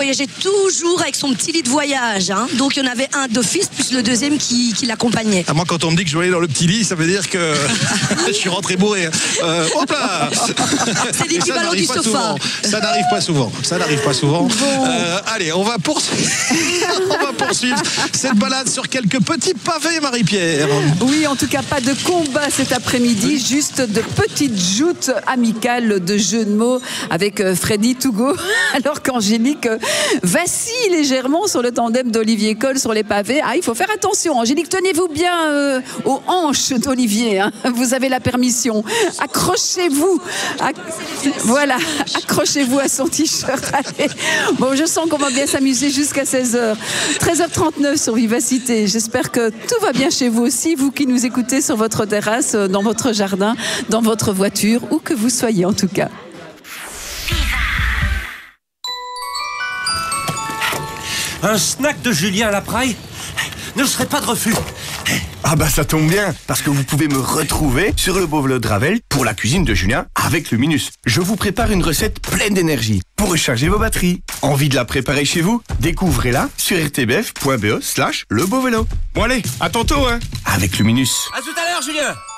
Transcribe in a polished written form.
voyageait toujours avec son petit lit de voyage. Hein. Donc il y en avait un d'office, plus le deuxième qui l'accompagnait. Moi, quand on me dit que je dois aller dans le petit lit, ça veut dire que je suis rentré bourré. Hop là. C'est l'équivalent du sofa. Souvent. Ça n'arrive pas souvent. Bon. Allez, on va poursuivre cette balade sur quelques petits pavés, Marie-Pierre. Oui, en tout cas, pas de combat cet après-midi, juste de petites joutes amicales de jeux de mots avec Freddy Tougo, alors qu'Angélique vacille légèrement sur le tandem d'Olivier Coll sur les pavés. Il faut faire attention. Angélique, tenez-vous bien aux hanches d'Olivier. Hein. Vous avez la permission. Accrochez-vous. Voilà, accrochez-vous à son t-shirt. Allez. Bon, je sens qu'on va bien s'amuser jusqu'à 16h. 13h39 sur Vivacité. J'espère que tout va bien chez vous aussi, vous qui nous écoutez sur votre terrasse, dans votre jardin, dans votre voiture, où que vous soyez en tout cas. Un snack de Julien à la Praille ne serait pas de refus. Ah bah ça tombe bien, parce que vous pouvez me retrouver sur le Beauvelo de Ravel pour la cuisine de Julien avec Luminus. Je vous prépare une recette pleine d'énergie pour recharger vos batteries. Envie de la préparer chez vous? Découvrez-la sur rtbf.be/lebeauvélo. Bon allez, à tantôt hein, avec Luminus. À tout à l'heure Julien.